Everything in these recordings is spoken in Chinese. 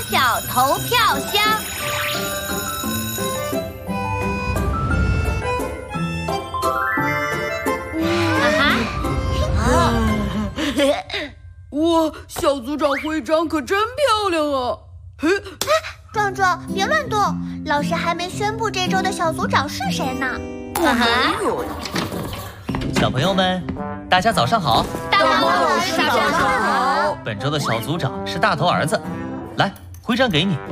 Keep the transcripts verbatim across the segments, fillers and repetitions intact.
小投票箱。啊哈！ 哇，小组长徽章可真漂亮啊！嘿， 壮壮，别乱动，老师还没宣布这周的小组长是谁呢。 我没有。 小朋友们，大家早上好！ 大猫老师早上好。 本周的小组长是大头儿子，来，徽章给你。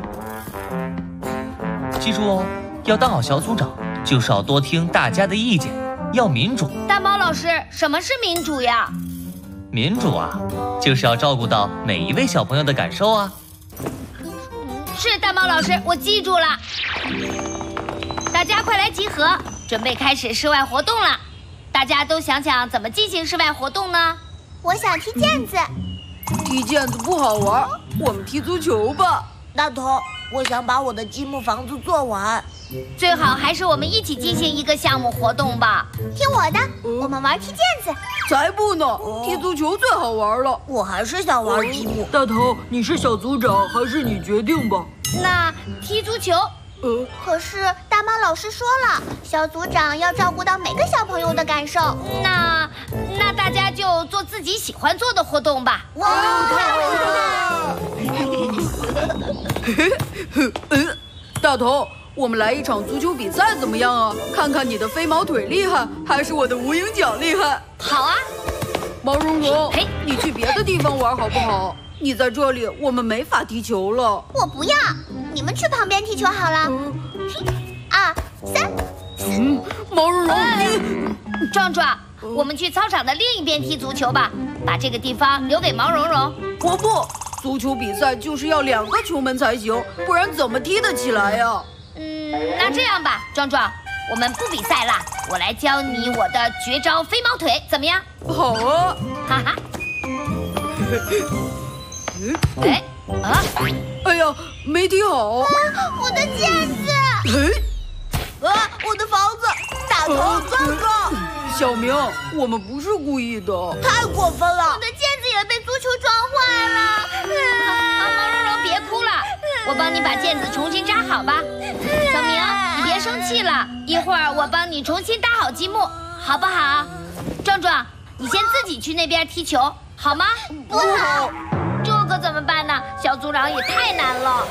记住哦，要当好小组长，就是要多听大家的意见，要民主。 大猫老师，什么是民主呀？ 民主啊，就是要照顾到每一位小朋友的感受啊。 是大猫老师，我记住了。大家快来集合，准备开始室外活动了。大家都想想怎么进行室外活动呢？ 我想踢毽子。 踢毽子不好玩，我们踢足球吧。 大头，我想把我的积木房子做完。 最好还是我们一起进行一个项目活动吧。 听我的，我们玩踢毽子。 才不呢，踢足球最好玩了。 我还是想玩积木。 大头，你是小组长，还是你决定吧？ 那踢足球。 呃， 可是大猫老师说了，小组长要照顾到每个小朋友的感受。 那那大家就做自己喜欢做的活动吧。 哇！ 大头，我们来一场足球比赛怎么样啊？看看你的飞毛腿厉害，还是我的无影脚厉害？ 好啊。 毛茸茸， 嘿， 你去别的地方玩好不好？你在这里，我们没法踢球了。 我不要，你们去旁边踢球好了。二三， 嗯，毛茸茸，你壮壮，我们去操场的另一边踢足球吧，把这个地方留给毛茸茸。 我不，足球比赛就是要两个球门才行，不然怎么踢得起来呀？ 嗯，那这样吧，壮壮，我们不比赛了，我来教你我的绝招飞毛腿，怎么样？ 好啊， 哈哈。哎啊！ 哎呀，没踢好！ 我的毽子！ 哎， 啊，我的房子！大头，哥哥， 小明，我们不是故意的， 太过分了！ 我的毽子也被足球撞坏了。 啊，毛茸茸，别哭了，我帮你把毽子重新扎好吧。小明，你别生气了，一会儿我帮你重新搭好积木，好不好？壮壮，你先自己去那边踢球，好吗？ 不好。 这可怎么办呢？小组长也太难了。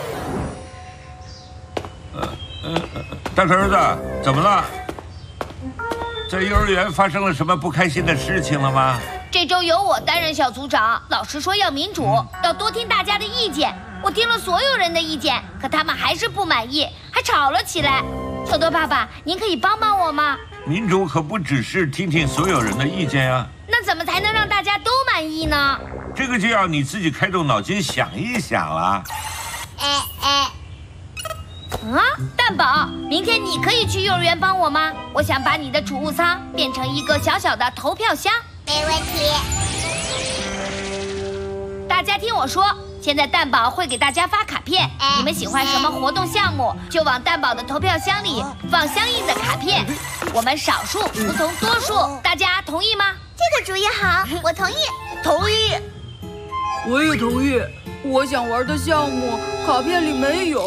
呃呃，大头儿子，怎么了？在幼儿园发生了什么不开心的事情了吗？ 这周由我担任小组长，老师说要民主，要多听大家的意见。我听了所有人的意见，可他们还是不满意，还吵了起来。小豆爸爸，您可以帮帮我吗？ 民主可不只是听听所有人的意见呀。 那怎么才能让大家都满意呢？ 这个就要你自己开动脑筋想一想了。 哎哎， 啊，蛋宝，明天你可以去幼儿园帮我吗？我想把你的储物仓变成一个小小的投票箱。 没问题。 大家听我说，现在蛋宝会给大家发卡片，你们喜欢什么活动项目，就往蛋宝的投票箱里放相应的卡片。我们少数服从多数，大家同意吗？ 这个主意好，我同意。 同意。 我也同意。我想玩的项目卡片里没有。